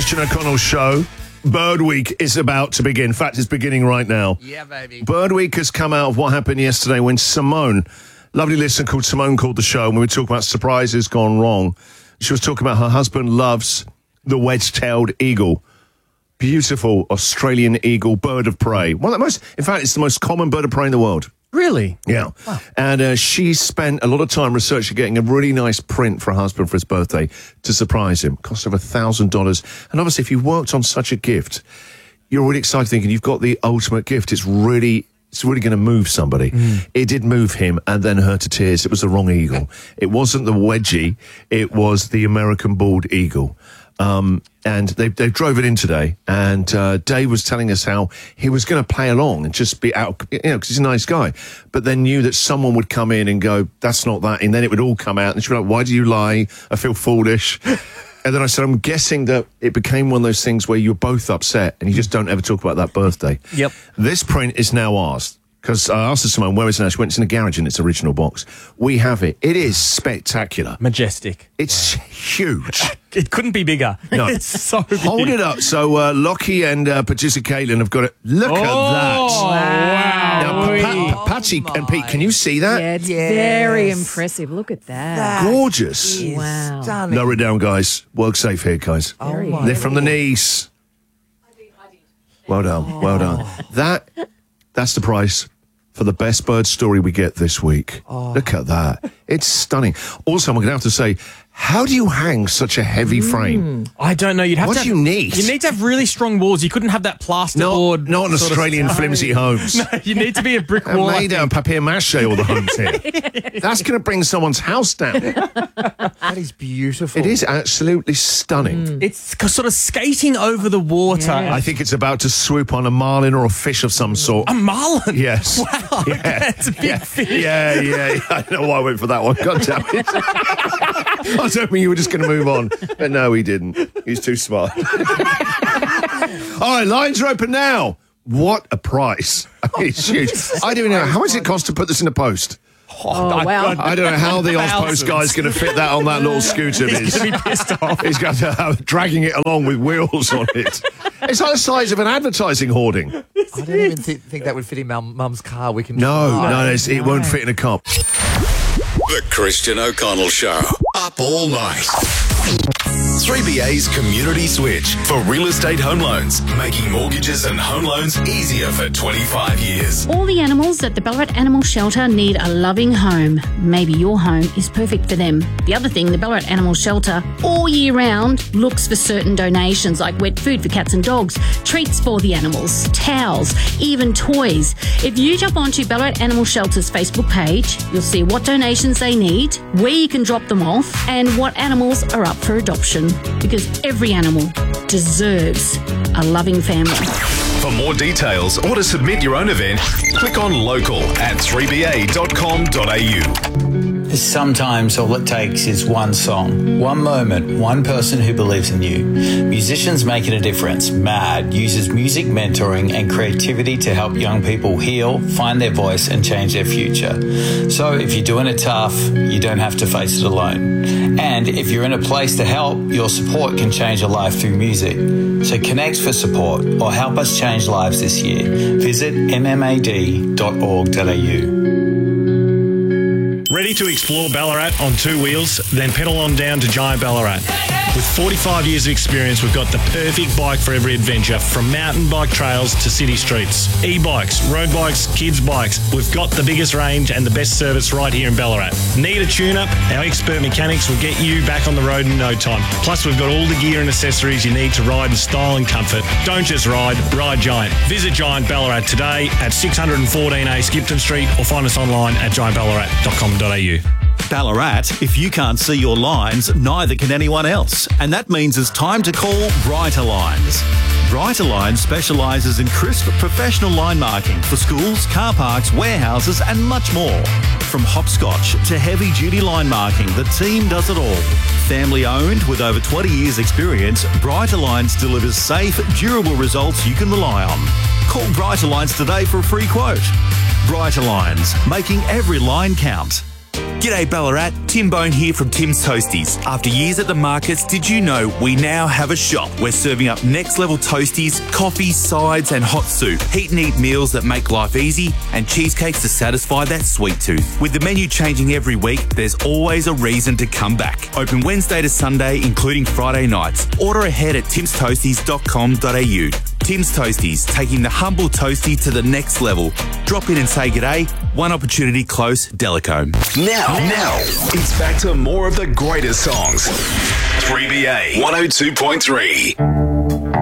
Christian O'Connell Show. Bird Week is about to begin. In fact, it's beginning right now. Yeah, baby. Bird Week has come out of what happened yesterday when Simone, lovely listener called Simone, called the show, and we were talking about surprises gone wrong. She was talking about her husband loves the wedge-tailed eagle. Beautiful Australian eagle, bird of prey. One of the most, in fact, it's the most common bird of prey in the world. Really? Yeah. Wow. And she spent a lot of time researching getting a really nice print for her husband for his birthday to surprise him. Cost over $1,000. And obviously, if you worked on such a gift, you're really excited thinking you've got the ultimate gift. It's really going to move somebody. It did move him and then her to tears. It was the wrong eagle. It wasn't the wedgie. It was the American bald eagle. And they drove it in today, and Dave was telling us how he was going to play along and just be out, because he's a nice guy, but then knew that someone would come in and go, that's not that, and then it would all come out, and she'd be like, why do you lie? I feel foolish. And then I said, I'm guessing that it became one of those things where you're both upset, and you just don't ever talk about that birthday. Yep. This print is now ours. Because I asked Simone, where is it now? She went to the garage in its original box. We have it. It is spectacular. Majestic. It's huge. It couldn't be bigger. No. It's so big. Hold it up. So Lockie and producer Caitlin have got it. Look at that. Wow. Now, Patsy and Pete, can you see that? Yeah, it's very impressive. Look at that. Gorgeous. Wow. Stunning. Lower it down, guys. Work safe here, guys. Very my Lift from the knees. Well done. Well done. That's the price for the best bird story we get this week. Look at that. It's stunning. Also, I'm going to have to say, how do you hang such a heavy frame? I don't know. You'd have What to do you need? You need to have really strong walls. You couldn't have that plasterboard. Not an sort of Australian flimsy homes. No, you need to be a brick They're wall. I made out of papier-mâché, all the homes here. That's going to bring someone's house down. That is beautiful. It is absolutely stunning. It's sort of skating over the water. Yeah. I think it's about to swoop on a marlin or a fish of some sort. A marlin? Yes. Wow, that's a big fish. Yeah. I don't know why I went for that one. God damn it. I was hoping you were just going to move on. But no, he didn't. He's too smart. All right, lines are open now. What a price. I mean, it's huge. I don't even know. How much it cost to put this in the post? Oh, wow. I don't know how the Ozpost guy's going to fit that on that little scooter of his. He's going to be pissed off. He's going to have dragging it along with wheels on it. It's like the size of an advertising hoarding. I don't even think that would fit in Mum's car. We can. No, it won't fit in a cop. The Christian O'Connell Show. Up all night. 3BA's Community Switch for real estate home loans, making mortgages and home loans easier for 25 years. All the animals at the Ballarat Animal Shelter need a loving home. Maybe your home is perfect for them. The other thing, the Ballarat Animal Shelter all year round looks for certain donations like wet food for cats and dogs, treats for the animals, towels, even toys. If you jump onto Ballarat Animal Shelter's Facebook page, you'll see what donations they need, where you can drop them off, and what animals are up for adoption. Because every animal deserves a loving family. For more details or to submit your own event, click on local at 3ba.com.au. Sometimes all it takes is one song, one moment, one person who believes in you. Musicians Making a Difference, MAD, uses music mentoring and creativity to help young people heal, find their voice and change their future. So if you're doing it tough, you don't have to face it alone. And if you're in a place to help, your support can change a life through music. So connect for support or help us change lives this year. Visit mmad.org.au. Ready to explore Ballarat on two wheels? Then pedal on down to Giant Ballarat. With 45 years of experience, we've got the perfect bike for every adventure, from mountain bike trails to city streets. E-bikes, road bikes, kids bikes. We've got the biggest range and the best service right here in Ballarat. Need a tune-up? Our expert mechanics will get you back on the road in no time. Plus, we've got all the gear and accessories you need to ride in style and comfort. Don't just ride Giant. Visit Giant Ballarat today at 614A Skipton Street or find us online at giantballarat.com.au. Ballarat, if you can't see your lines, neither can anyone else. And that means it's time to call Brighter Lines. Brighter Lines specialises in crisp professional line marking for schools, car parks, warehouses and much more. From hopscotch to heavy-duty line marking, the team does it all. Family owned with over 20 years experience, Brighter Lines delivers safe, durable results you can rely on. Call Brighter Lines today for a free quote. Brighter Lines, making every line count. G'day Ballarat, Tim Bone here from Tim's Toasties. After years at the markets, did you know we now have a shop? We're serving up next level toasties, coffee, sides and hot soup, heat and eat meals that make life easy, and cheesecakes to satisfy that sweet tooth. With the menu changing every week, there's always a reason to come back. Open Wednesday to Sunday, including Friday nights. Order ahead at timstoasties.com.au. Tim's Toasties, taking the humble toastie to the next level. Drop in and say g'day. One opportunity close, Delacombe. Now, it's back to more of the greatest songs. 3BA 102.3.